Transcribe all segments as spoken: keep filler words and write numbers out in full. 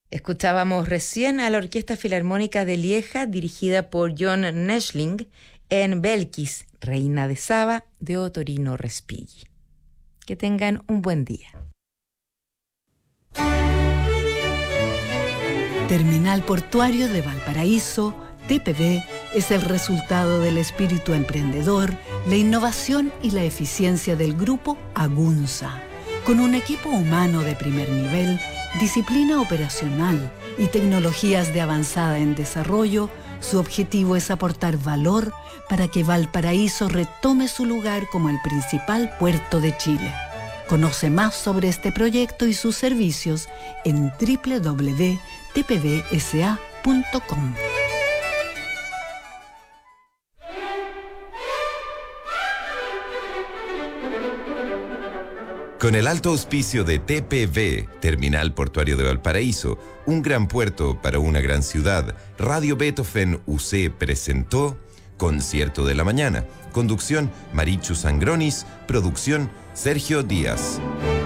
Escuchábamos recién a la Orquesta Filarmónica de Lieja, dirigida por John Neschling, en Belkis, Reina de Saba, de Ottorino Respighi. Que tengan un buen día. Terminal Portuario de Valparaíso, T P V, es el resultado del espíritu emprendedor, la innovación y la eficiencia del grupo Agunza. Con un equipo humano de primer nivel, disciplina operacional y tecnologías de avanzada en desarrollo, su objetivo es aportar valor para que Valparaíso retome su lugar como el principal puerto de Chile. Conoce más sobre este proyecto y sus servicios en doble u doble u doble u punto t p v s a punto com. Con el alto auspicio de T P V, Terminal Portuario de Valparaíso, un gran puerto para una gran ciudad, Radio Beethoven U C presentó Concierto de la Mañana. Conducción, Marichu Sangronis. Producción, Sergio Díaz.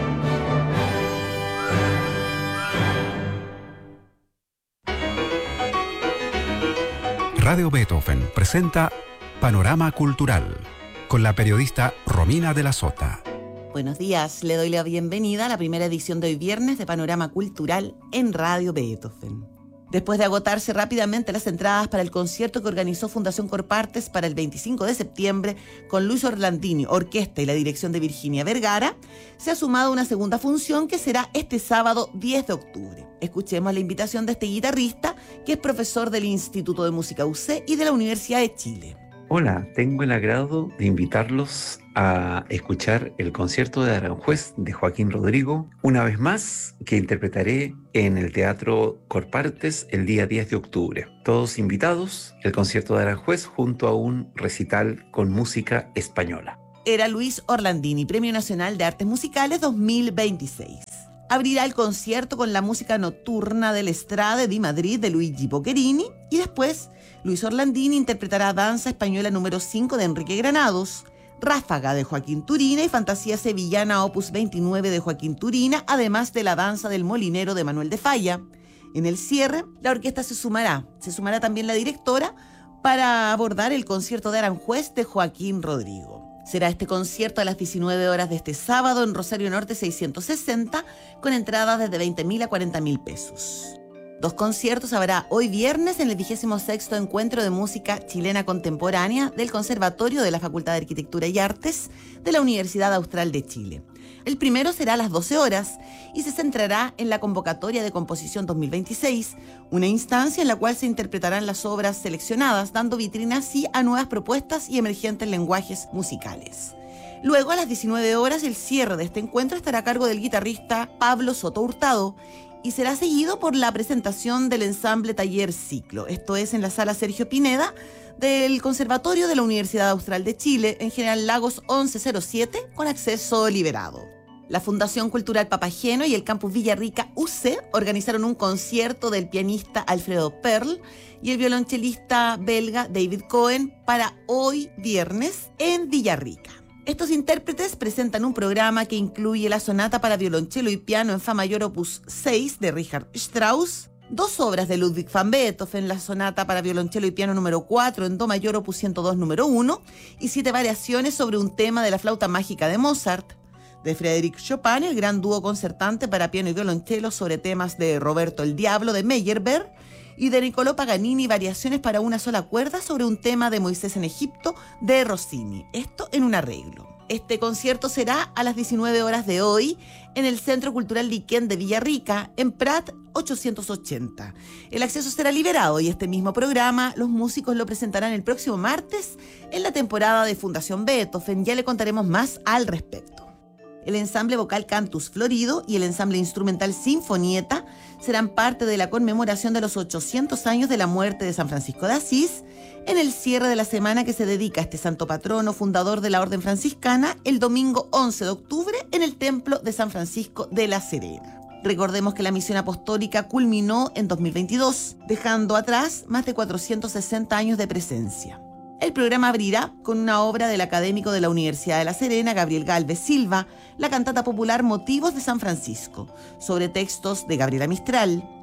Radio Beethoven presenta Panorama Cultural con la periodista Romina de la Sota. Buenos días, le doy la bienvenida a la primera edición de hoy viernes de Panorama Cultural en Radio Beethoven. Después de agotarse rápidamente las entradas para el concierto que organizó Fundación Corpartes para el veinticinco de septiembre con Luis Orlandini, orquesta y la dirección de Virginia Vergara, se ha sumado una segunda función que será este sábado diez de octubre. Escuchemos la invitación de este guitarrista, que es profesor del Instituto de Música U C y de la Universidad de Chile. Hola, tengo el agrado de invitarlos a escuchar el concierto de Aranjuez de Joaquín Rodrigo, una vez más, que interpretaré en el Teatro Corpartes el día diez de octubre. Todos invitados, el concierto de Aranjuez junto a un recital con música española. Era Luis Orlandini, Premio Nacional de Artes Musicales dos mil veintiséis. Abrirá el concierto con la música nocturna del Estrade di Madrid de Luigi Boccherini y después Luis Orlandini interpretará Danza Española número cinco de Enrique Granados, Ráfaga de Joaquín Turina y Fantasía Sevillana opus veintinueve de Joaquín Turina, además de la Danza del Molinero de Manuel de Falla. En el cierre, la orquesta se sumará, se sumará también la directora para abordar el concierto de Aranjuez de Joaquín Rodrigo. Será este concierto a las diecinueve horas de este sábado en Rosario Norte seiscientos sesenta, con entradas desde veinte mil a cuarenta mil pesos. Dos conciertos habrá hoy viernes en el vigésimo sexto Encuentro de Música Chilena Contemporánea del Conservatorio de la Facultad de Arquitectura y Artes de la Universidad Austral de Chile. El primero será a las doce horas y se centrará en la convocatoria de composición dos mil veintiséis, una instancia en la cual se interpretarán las obras seleccionadas, dando vitrina así a nuevas propuestas y emergentes lenguajes musicales. Luego, a las diecinueve horas, el cierre de este encuentro estará a cargo del guitarrista Pablo Soto Hurtado y será seguido por la presentación del ensamble Taller Ciclo. Esto es en la Sala Sergio Pineda del Conservatorio de la Universidad Austral de Chile, en General Lagos once cero siete, con acceso liberado. La Fundación Cultural Papageno y el Campus Villarrica U C organizaron un concierto del pianista Alfredo Perl y el violonchelista belga David Cohen para hoy viernes en Villarrica. Estos intérpretes presentan un programa que incluye la sonata para violonchelo y piano en fa mayor opus seis de Richard Strauss, dos obras de Ludwig van Beethoven, la sonata para violonchelo y piano número cuatro en do mayor opus ciento dos número uno y siete variaciones sobre un tema de la flauta mágica de Mozart, de Frédéric Chopin, el gran dúo concertante para piano y violonchelo sobre temas de Roberto el Diablo de Meyerbeer, y de Niccolò Paganini, variaciones para una sola cuerda sobre un tema de Moisés en Egipto de Rossini. Esto en un arreglo. Este concierto será a las diecinueve horas de hoy en el Centro Cultural Liquén de Villarrica, en Prat ochocientos ochenta. El acceso será liberado y este mismo programa los músicos lo presentarán el próximo martes en la temporada de Fundación Beethoven. Ya le contaremos más al respecto. El ensamble vocal Cantus Florido y el ensamble instrumental Sinfonieta serán parte de la conmemoración de los ochocientos años de la muerte de San Francisco de Asís, en el cierre de la semana que se dedica a este santo patrono, fundador de la Orden Franciscana, el domingo once de octubre en el Templo de San Francisco de la Serena. Recordemos que la misión apostólica culminó en dos mil veintidós, dejando atrás más de cuatrocientos sesenta años de presencia. El programa abrirá con una obra del académico de la Universidad de La Serena, Gabriel Galvez Silva, la cantata popular Motivos de San Francisco, sobre textos de Gabriela Mistral.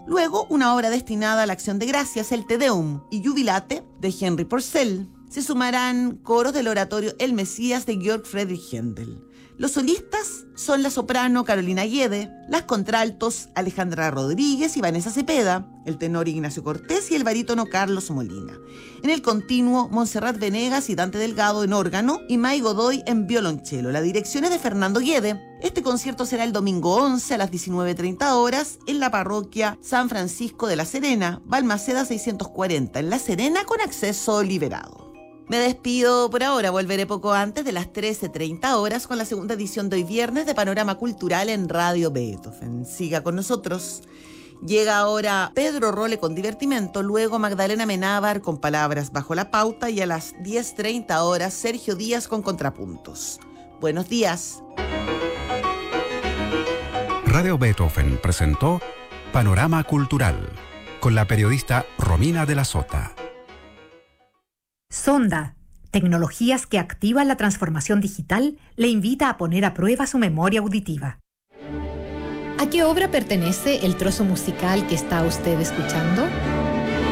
Luego, una obra destinada a la acción de gracias, el Te Deum y Jubilate de Henry Purcell. Se sumarán coros del oratorio El Mesías de Georg Friedrich Händel. Los solistas son la soprano Carolina Guede, las contraltos Alejandra Rodríguez y Vanessa Cepeda, el tenor Ignacio Cortés y el barítono Carlos Molina. En el continuo, Montserrat Venegas y Dante Delgado en órgano y May Godoy en violonchelo. La dirección es de Fernando Guede. Este concierto será el domingo once a las diecinueve treinta horas en la parroquia San Francisco de La Serena, Balmaceda seiscientos cuarenta, en La Serena, con acceso liberado. Me despido por ahora, volveré poco antes de las trece treinta horas con la segunda edición de hoy viernes de Panorama Cultural en Radio Beethoven. Siga con nosotros. Llega ahora Pedro Role con Divertimento, luego Magdalena Menábar con Palabras bajo la pauta y a las diez treinta horas Sergio Díaz con Contrapuntos. Buenos días. Radio Beethoven presentó Panorama Cultural con la periodista Romina de la Sota. Sonda, tecnologías que activan la transformación digital, le invita a poner a prueba su memoria auditiva. ¿A qué obra pertenece el trozo musical que está usted escuchando?